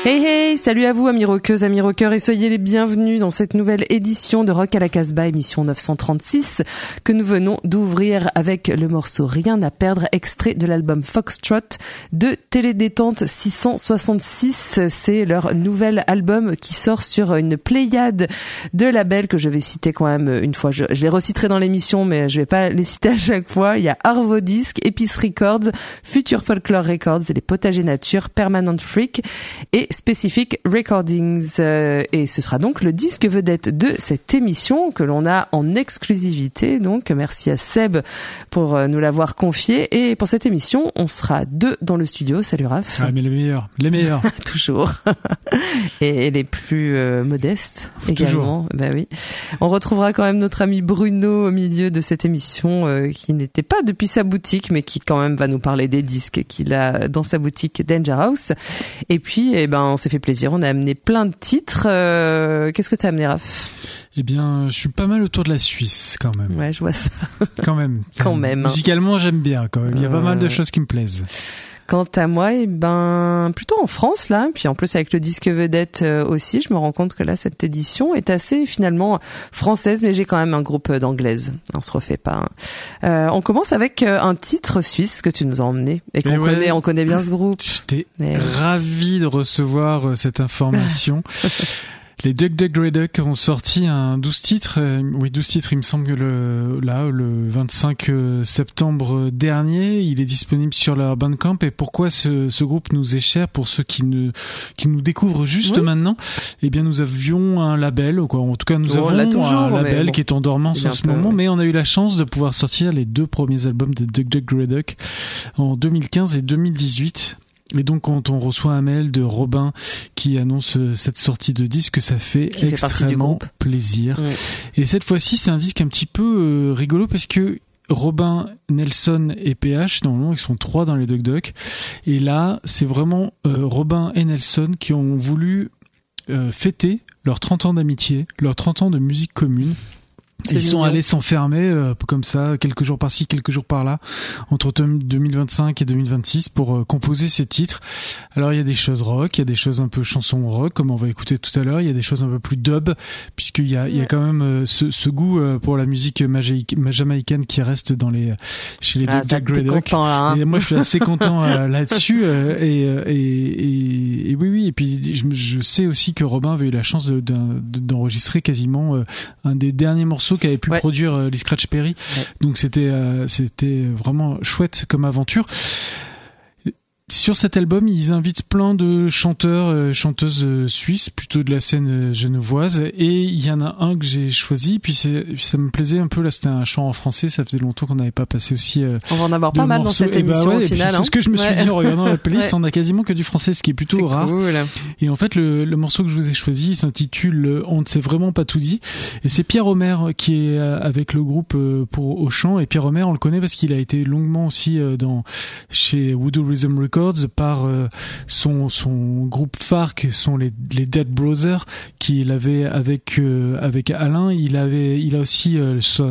Hey hey, salut à vous amis rockeuses, amis rockeurs et soyez les bienvenus dans cette nouvelle édition de Rock à la Casbah, émission 936 que nous venons d'ouvrir avec le morceau Rien à perdre, extrait de l'album Foxtrot de Télédétente 666. C'est leur nouvel album qui sort sur une pléiade de labels que je vais citer quand même une fois. Je les reciterai dans l'émission mais je vais pas les citer à chaque fois. Il y a Arvo Disc, Epice Records, Future Folklore Records et les Potagers Nature, Permanent Freak et Specific Recordings, et ce sera donc le disque vedette de cette émission que l'on a en exclusivité. Donc merci à Seb pour nous l'avoir confié, et pour cette émission on sera deux dans le studio. Salut Raph. Ah mais les meilleurs toujours. Et les plus modestes également. Bah oui. On retrouvera quand même notre ami Bruno au milieu de cette émission, qui n'était pas depuis sa boutique mais qui quand même va nous parler des disques qu'il a dans sa boutique Danger House. Et puis on s'est fait plaisir, on a amené plein de titres. Qu'est-ce que t'as amené, Raph ? Eh bien, je suis pas mal autour de la Suisse, quand même. Ouais, je vois ça. Quand même. Quand même. Musicalement, j'aime bien, quand même. Il y a pas mal de choses qui me plaisent. Quant à moi, plutôt en France, là. Puis en plus, avec le disque vedette aussi, je me rends compte que là, cette édition est assez, finalement, française, mais j'ai quand même un groupe d'anglaises. On se refait pas. On commence avec un titre suisse que tu nous as emmené et qu'on connaît, on connaît bien ce groupe. J'étais ravi de recevoir cette information. Les Dug Dug Redux ont sorti un 12 titres. Oui, 12 titres, il me semble que le 25 septembre dernier. Il est disponible sur leur Bandcamp. Et pourquoi ce groupe nous est cher pour ceux qui nous découvrent juste maintenant? Eh bien, nous avions un label, quoi. En tout cas, nous avons un label qui est en dormance en ce moment. Mais on a eu la chance de pouvoir sortir les deux premiers albums de Dug Dug Redux en 2015 et 2018. Et donc quand on reçoit un mail de Robin qui annonce cette sortie de disque, ça fait extrêmement plaisir. Et cette fois-ci, c'est un disque un petit peu rigolo parce que Robin, Nelson et PH, normalement ils sont trois dans les Dug Dug. Et là, c'est vraiment Robin et Nelson qui ont voulu fêter leurs 30 ans d'amitié, leurs 30 ans de musique commune. Ils sont allés s'enfermer comme ça, quelques jours par-ci, quelques jours par-là, entre 2025 et 2026 pour composer ces titres. Alors il y a des choses rock, il y a des choses un peu chansons rock, comme on va écouter tout à l'heure. Il y a des choses un peu plus dub, puisqu'il y a quand même ce goût pour la musique jamaïcaine qui reste chez les Dug Dug Redux. Et moi je suis assez content là-dessus. Et oui. Et puis je sais aussi que Robin avait eu la chance d'enregistrer quasiment un des derniers morceaux qu'avait pu produire Lee Scratch Perry. Donc c'était vraiment chouette comme aventure. Sur cet album, ils invitent plein de chanteurs, chanteuses suisses, plutôt de la scène genevoise, et il y en a un que j'ai choisi, puis ça me plaisait un peu. Là, c'était un chant en français, ça faisait longtemps qu'on n'avait pas passé aussi on va en avoir pas mal dans cette émission au final. C'est ce que je me suis dit en regardant la playlist, on a quasiment que du français, ce qui est plutôt rare. Cool. Et en fait, le morceau que je vous ai choisi, il s'intitule On ne s'est vraiment pas tout dit, et c'est Pierre Homer qui est avec le groupe au chant. Et Pierre Homer, on le connaît parce qu'il a été longuement aussi chez Voodoo Rhythm Records par son groupe phare qui sont les Dead Brothers, qu'il avait avec Alain. Il a aussi